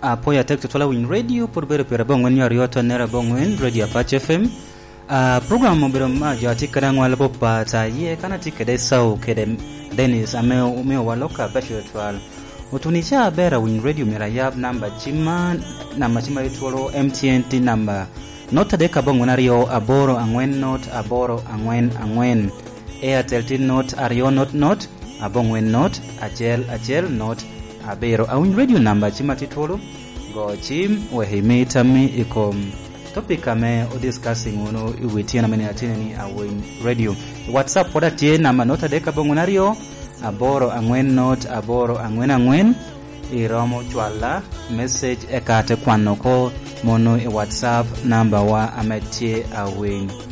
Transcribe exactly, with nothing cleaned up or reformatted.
apoya tek tola win radio por bere pera bongwen yor yoto nera bongwen radio Apache F M. Uh, program mo bere ma jati kana ngwala popa ta ye kana tikede sau kede Dennis ame ume waloka basho twal. Utunisha bera win radio mera yab number chima number chima itwolo M T N T number nota deka bongwen ario aboro angwen not aboro angwen angwen Airtel tin not ario not not abongwen not achel achel not abero awin radio number chima titolo go chim we himita mi ikom topic ame o discussing uno iwiti na mene atine ni awin radio WhatsApp poda tie number nota deka bongunario aboro angwen not aboro angwen angwen iromo chwala message ekate kwanoko mono e WhatsApp number wa ametie awin